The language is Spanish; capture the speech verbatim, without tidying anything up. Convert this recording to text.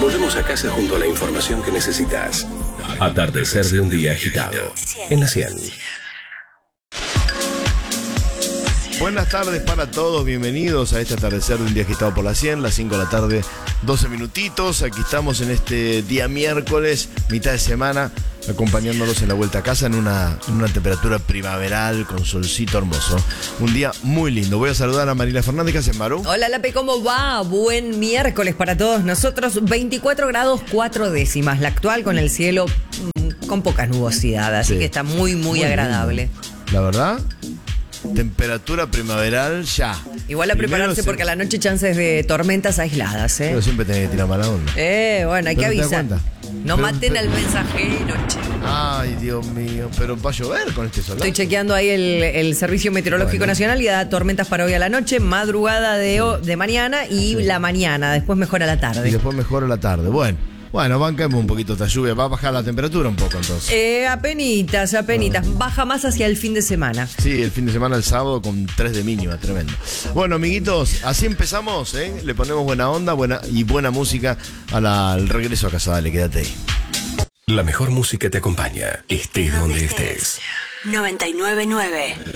Volvemos a casa junto a la información que necesitas. Atardecer de un día agitado. En la cien. Buenas tardes para todos, bienvenidos a este atardecer de un día agitado por la cien, las cinco de la tarde, doce minutitos. Aquí estamos en este día miércoles, mitad de semana, acompañándolos en la vuelta a casa en una, en una temperatura primaveral con solcito hermoso. Un día muy lindo. Voy a saludar a Mariela Fernández. ¿Qué haces, Maru? Hola, Lape, ¿cómo va? Buen miércoles para todos nosotros. veinticuatro grados cuatro décimas, la actual, con el cielo mmm, con poca nubosidad, así Sí. que está muy, muy, Muy agradable. lindo. La verdad, temperatura primaveral ya. Igual a Primero prepararse se- porque a la noche chances de tormentas aisladas, ¿eh? Pero siempre tenés que tirar mala onda. Eh, bueno, hay que Pero te das avisar. cuenta. No Pero- maten pero- al mensajero, che. Ay, Dios mío, pero va a llover con este sol. Estoy chequeando ahí el, el Servicio Meteorológico Bueno. Nacional y da tormentas para hoy a la noche, madrugada de, ho- de mañana y Sí. la mañana, después mejora la Y tarde. después mejora la tarde. Bueno, bueno, banquemos un poquito esta lluvia. Va a bajar la temperatura un poco entonces. Eh, apenitas, apenitas. Baja más hacia el fin de semana. Sí, el fin de semana, el sábado, con tres de mínima, tremendo. Bueno, amiguitos, así empezamos, ¿eh? Le ponemos buena onda buena y buena música a la- al regreso a casa. Dale, quédate ahí. La mejor música te acompaña, estés donde estés. noventa y nueve punto nueve